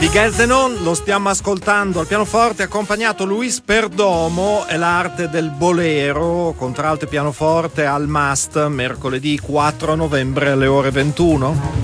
Miguel Zenón lo stiamo ascoltando al pianoforte, accompagnato Luis Perdomo e l'arte del bolero, contralto e pianoforte al MAST, mercoledì 4 novembre alle ore 21.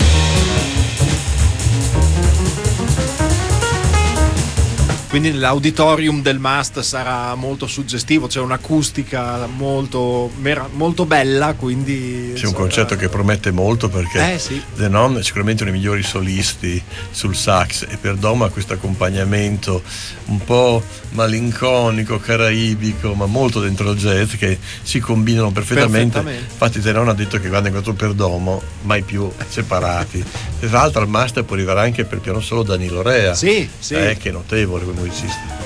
Quindi l'auditorium del MAST sarà molto suggestivo, c'è un'acustica molto bella, quindi c'è un concerto che promette molto, perché sì. Zenón è sicuramente uno dei migliori solisti sul sax, e Perdomo ha questo accompagnamento un po' malinconico, caraibico, ma molto dentro il jazz, che si combinano perfettamente. Infatti Zenón ha detto che quando ha incontrato Perdomo mai più separati. E tra l'altro al MAST poi arriverà anche per piano solo Danilo Rea, sì. Che è notevole come musicista.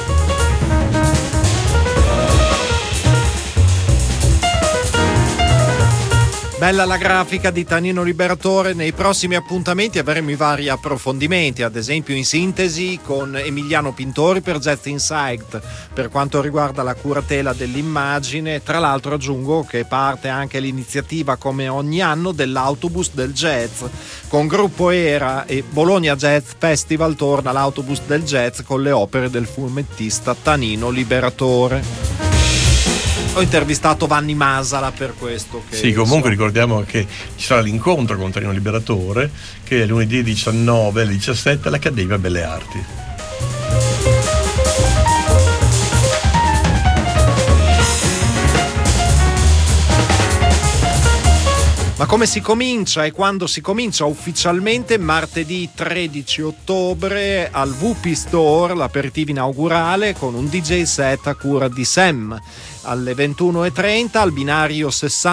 Bella la grafica di Tanino Liberatore. Nei prossimi appuntamenti avremo i vari approfondimenti, ad esempio in sintesi con Emiliano Pintori per Jazz Insight per quanto riguarda la curatela dell'immagine. Tra l'altro aggiungo che parte anche l'iniziativa, come ogni anno, dell'autobus del jazz. Con Gruppo Era e Bologna Jazz Festival torna l'autobus del jazz con le opere del fumettista Tanino Liberatore. Ho intervistato Vanni Masala per questo. Sì, comunque ricordiamo che ci sarà l'incontro con Tanino Liberatore, che è lunedì 19 alle 17 all'Accademia Belle Arti. Ma come si comincia e quando si comincia? Ufficialmente martedì 13 ottobre al VP Store, l'aperitivo inaugurale con un DJ set a cura di Sam. Alle 21.30 al binario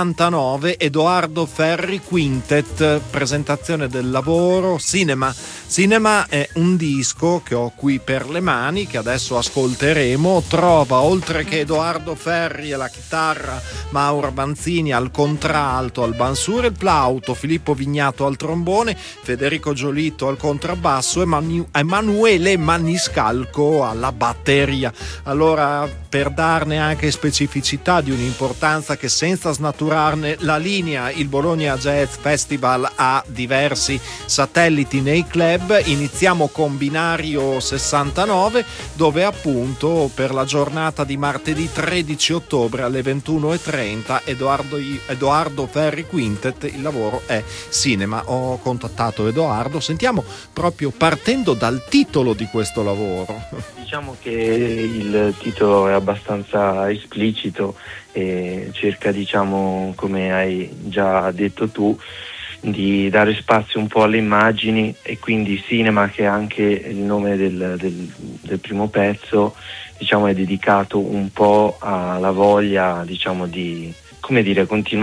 69 Edoardo Ferri Quintet, presentazione del lavoro Cinema. Cinema è un disco che ho qui per le mani, che adesso ascolteremo. Trova, oltre che Edoardo Ferri alla chitarra, Mauro Banzini al contralto, al bansure, il flauto, Filippo Vignato al trombone, Federico Giolito al contrabbasso e Emanuele Maniscalco alla batteria. Allora, per darne anche specificità di un'importanza che senza snaturarne la linea, il Bologna Jazz Festival ha diversi satelliti nei club. Iniziamo con binario 69, dove appunto per la giornata di martedì 13 ottobre alle 21.30 Edoardo Ferri Quintet, il lavoro è Cinema. Ho contattato Edoardo, sentiamo proprio partendo dal titolo di questo lavoro. Diciamo che il titolo è abbastanza esplicito e cerca, diciamo, come hai già detto tu, di dare spazio un po' alle immagini, e quindi Cinema, che è anche il nome del primo pezzo, diciamo, è dedicato un po' alla voglia, diciamo, di, come dire,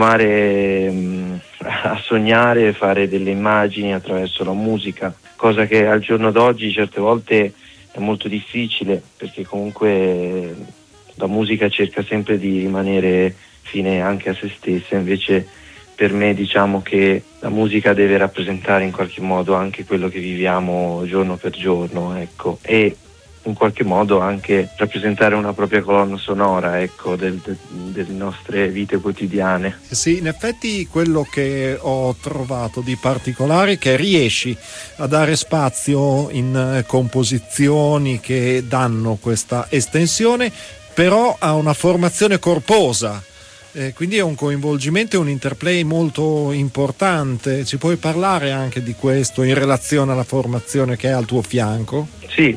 continuare a sognare e fare delle immagini attraverso la musica, cosa che al giorno d'oggi certe volte è molto difficile, perché comunque la musica cerca sempre di rimanere fine anche a se stessa. Invece per me, diciamo che la musica deve rappresentare in qualche modo anche quello che viviamo giorno per giorno, ecco, e in qualche modo anche rappresentare una propria colonna sonora, ecco, delle nostre vite quotidiane. Sì, in effetti quello che ho trovato di particolare è che riesci a dare spazio in composizioni che danno questa estensione, però a una formazione corposa. Quindi è un coinvolgimento e un interplay molto importante. Ci puoi parlare anche di questo in relazione alla formazione che è al tuo fianco? Sì,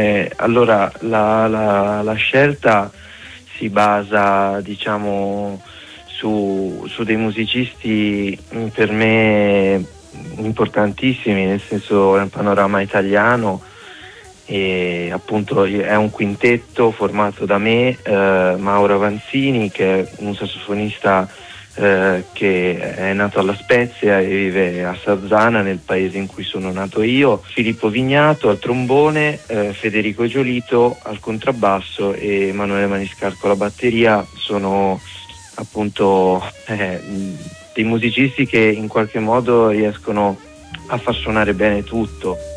allora la scelta si basa, diciamo, su dei musicisti per me importantissimi, nel senso è un panorama italiano. E appunto è un quintetto formato da me, Mauro Avanzini, che è un sassofonista che è nato alla Spezia e vive a Sarzana, nel paese in cui sono nato io, Filippo Vignato al trombone, Federico Giolito al contrabbasso e Emanuele Maniscalco alla batteria. Sono appunto dei musicisti che in qualche modo riescono a far suonare bene tutto.